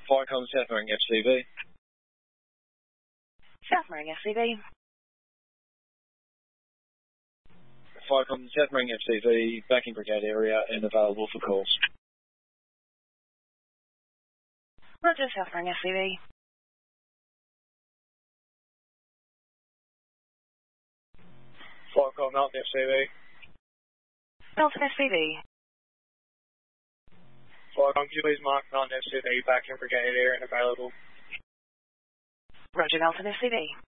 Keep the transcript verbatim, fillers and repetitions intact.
Firecom South Marine F C V. South Marine F C V. Firecom South Marine F C V, backing brigade area and available for calls. Roger, South Marine F C V. Firecom Melton F C V. Melton F C V. Firecom, could you please mark Melton F C V, backing brigade area and available? Roger, Melton F C V.